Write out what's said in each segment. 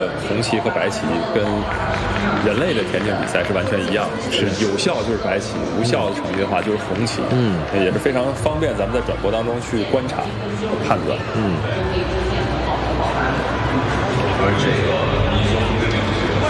红旗和白旗跟人类的田径比赛是完全一样，是有效就是白旗，无效的成绩的话就是红旗。也是非常方便咱们在转播当中去观察和判断。 而这个英雄对面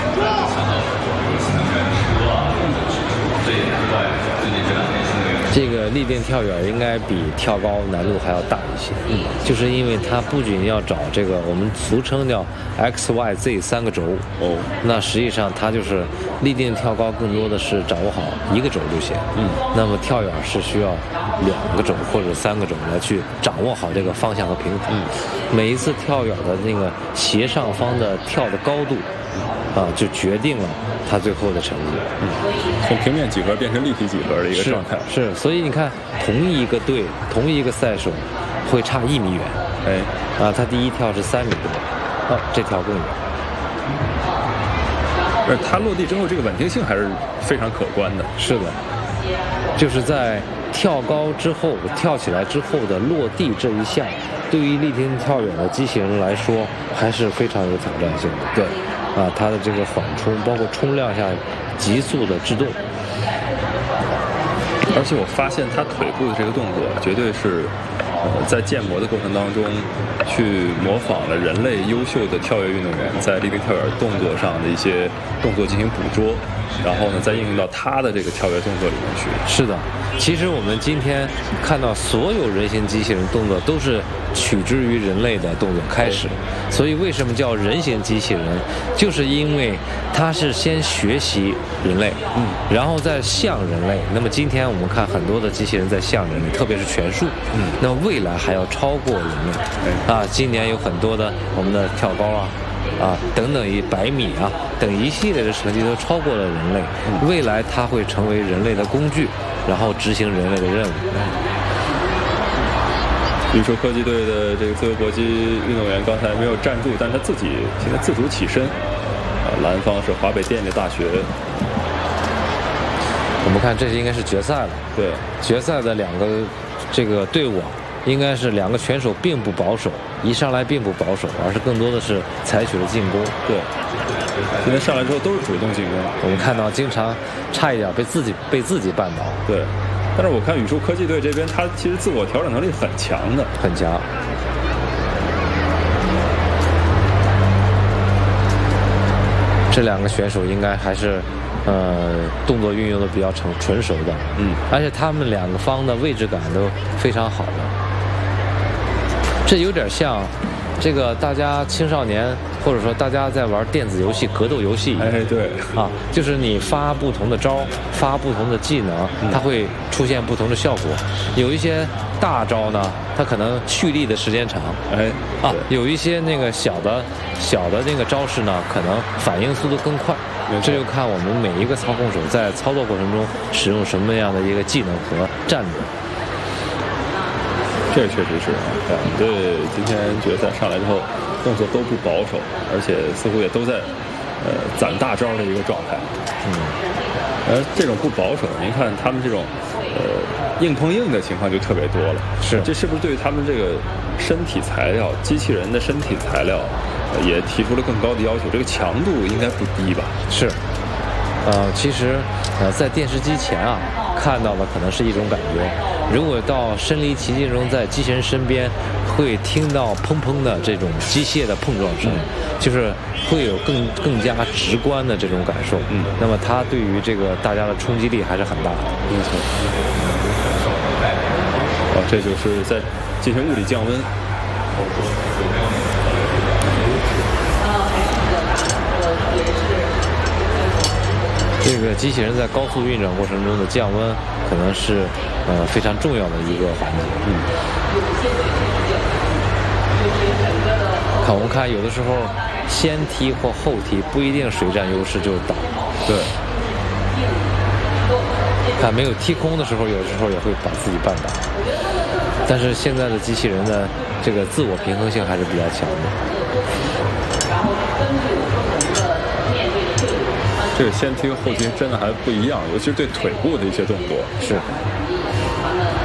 这一点之外，最近这2年新的这个立定跳远应该比跳高难度还要大一些，就是因为它不仅要找这个我们俗称叫 XYZ 3个轴，那实际上它就是立定跳高更多的是掌握好1个轴就行，那么跳远是需要2个轴或者3个轴来去掌握好这个方向和平衡，每一次跳远的那个斜上方的跳的高度，就决定了他最后的成绩。 从平面几何变成立体几何的一个状态。 是，所以你看，同一个队，同一个赛手，会差1米远。他第一跳是3米多，这跳更远。 而他落地之后，这个稳定性还是非常可观的。 是的，就是在跳高之后，跳起来之后的落地这一下，对于立定跳远的机器人来说，还是非常有挑战性的。 对。 它的这个缓冲，包括冲量下急速的制动， 而且我发现他腿部的这个动作，绝对是在建模的过程当中，去模仿了人类优秀的跳跃运动员在立定跳远动作上的一些动作进行捕捉，然后呢，再应用到他的这个跳跃动作里面去。 是的，其实我们今天看到所有人形机器人动作都是取之于人类的动作开始，所以为什么叫人形机器人，就是因为它是先学习人类，然后再像人类。那么今天我们看很多的机器人在像人类，特别是拳术，那么未来还要超过人类。今年有很多的我们的跳高等等100米等一系列的成绩都超过了人类，未来它会成为人类的工具，然后执行人类的任务。 宇宙科技队的这个自由搏击运动员刚才没有站住，但是他自己现在自主起身。蓝方是华北电力大学。 我们看这应该是决赛了。 对， 决赛的2个这个队伍应该是2个拳手并不保守，一上来并不保守，而是更多的是采取了进攻。 对，今天上来之后都是主动进攻。 我们看到经常差一点被自己绊倒。 对，但是我看宇宙科技队这边，他其实自我调整能力很强的， 很强。这2个选手应该还是动作运用的比较纯熟的，而且他们2个方的位置感都非常好的。这有点像这个大家青少年或者说大家在玩电子游戏格斗游戏， 对就是你发不同的招，发不同的技能，它会出现不同的效果。有一些大招呢，它可能蓄力的时间长，有一些那个小的那个招式呢，可能反应速度更快。这就看我们每一个操控手在操作过程中使用什么样的一个技能和战略。 这确实是对，今天决赛上来之后，动作都不保守，而且似乎也都在攒大招的一个状态。这种不保守，您看他们这种硬碰硬的情况就特别多了。这是不是对于他们这个身体材料，机器人的身体材料也提出了更高的要求？这个强度应该不低吧？ 是。其实在电视机前看到的可能是一种感觉，如果到身临其境中，在机器人身边，会听到砰砰的这种机械的碰撞声，就是会有更加直观的这种感受。那么它对于这个大家的冲击力还是很大的。 没错。这就是在进行物理降温。 这个机器人在高速运转过程中的降温，可能是非常重要的一个环节。我们看有的时候先踢或后踢不一定谁占优势就倒。 对。 看没有踢空的时候，有的时候也会把自己绊倒。但是现在的机器人的这个自我平衡性还是比较强的。 这个先踢和后踢真的还不一样，尤其是对腿部的一些动作。 是。